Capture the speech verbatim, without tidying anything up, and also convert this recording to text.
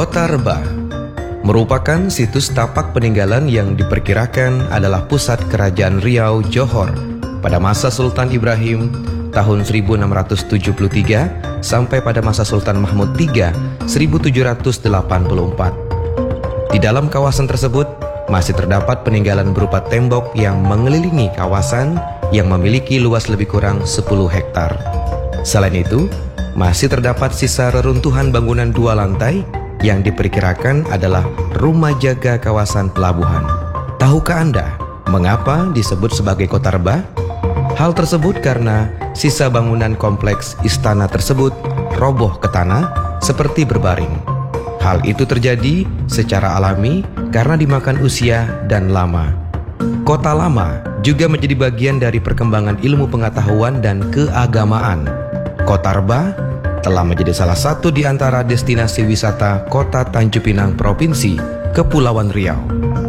Kota Rebah merupakan situs tapak peninggalan yang diperkirakan adalah pusat kerajaan Riau Johor pada masa Sultan Ibrahim tahun seribu enam ratus tujuh puluh tiga sampai pada masa Sultan Mahmud tiga seribu tujuh ratus delapan puluh empat. Di dalam kawasan tersebut masih terdapat peninggalan berupa tembok yang mengelilingi kawasan yang memiliki luas lebih kurang sepuluh hektar. Selain itu, masih terdapat sisa reruntuhan bangunan dua lantai yang diperkirakan adalah rumah jaga kawasan pelabuhan. Tahukah Anda mengapa disebut sebagai Kota Rebah? Hal tersebut karena sisa bangunan kompleks istana tersebut roboh ke tanah seperti berbaring. Hal itu terjadi secara alami karena dimakan usia dan lama. Kota lama juga menjadi bagian dari perkembangan ilmu pengetahuan dan keagamaan. Kota Rebah telah menjadi salah satu di antara destinasi wisata Kota Tanjung Pinang Provinsi Kepulauan Riau.